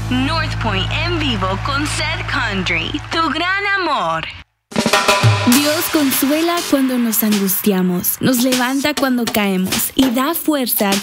North Point en vivo con Seth Condry, tu gran amor. Dios consuela cuando nos angustiamos, nos levanta cuando caemos y da fuerza